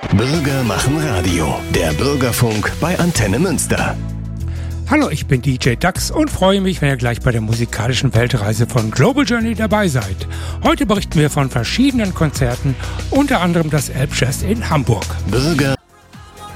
Bürger machen Radio. Der Bürgerfunk bei Antenne Münster. Hallo, ich bin DJ Dax und freue mich, wenn ihr gleich bei der musikalischen Weltreise von Global Journey dabei seid. Heute berichten wir von verschiedenen Konzerten, unter anderem das Elbjazz in Hamburg. Bürger